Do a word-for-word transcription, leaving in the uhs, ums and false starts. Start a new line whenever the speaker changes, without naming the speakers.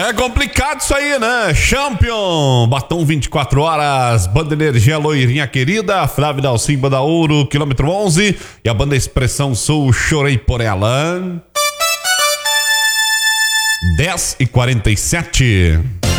É complicado isso aí, né? Champion, Batom vinte e quatro horas, Banda Energia Loirinha Querida, Flávio Dalcimba da Ouro, quilômetro onze, e a Banda Expressão Sul, Chorei por Ela. dez e quarenta e sete.